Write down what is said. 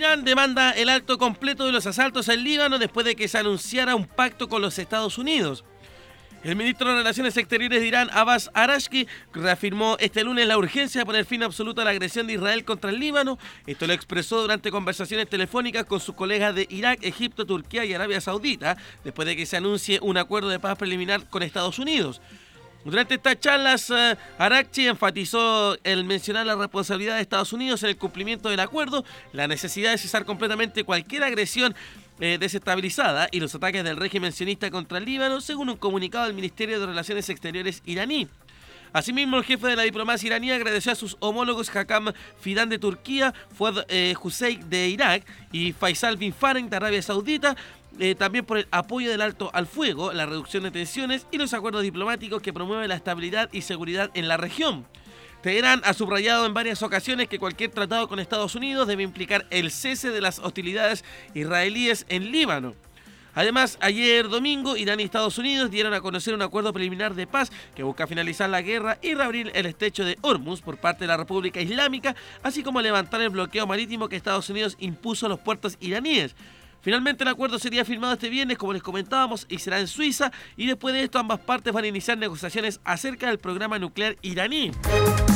Irán demanda el alto completo de los asaltos al Líbano después de que se anunciara un pacto con los Estados Unidos. El ministro de Relaciones Exteriores de Irán, Abbas Araghchi, reafirmó este lunes la urgencia de poner fin absoluto a la agresión de Israel contra el Líbano. Esto lo expresó durante conversaciones telefónicas con sus colegas de Irak, Egipto, Turquía y Arabia Saudita, después de que se anuncie un acuerdo de paz preliminar con Estados Unidos. Durante estas charlas, Araghchi enfatizó el mencionar la responsabilidad de Estados Unidos en el cumplimiento del acuerdo, la necesidad de cesar completamente cualquier agresión desestabilizada y los ataques del régimen sionista contra el Líbano, según un comunicado del Ministerio de Relaciones Exteriores iraní. Asimismo, el jefe de la diplomacia iraní agradeció a sus homólogos Hakam Fidan de Turquía, Fuad Hussein de Irak y Faisal bin Farhan de Arabia Saudita, también por el apoyo del alto al fuego, la reducción de tensiones y los acuerdos diplomáticos que promueven la estabilidad y seguridad en la región. Teherán ha subrayado en varias ocasiones que cualquier tratado con Estados Unidos debe implicar el cese de las hostilidades israelíes en Líbano. Además, ayer domingo, Irán y Estados Unidos dieron a conocer un acuerdo preliminar de paz que busca finalizar la guerra y reabrir el estrecho de Hormuz por parte de la República Islámica, así como levantar el bloqueo marítimo que Estados Unidos impuso a los puertos iraníes. Finalmente el acuerdo sería firmado este viernes, como les comentábamos, y será en Suiza, y después de esto ambas partes van a iniciar negociaciones acerca del programa nuclear iraní.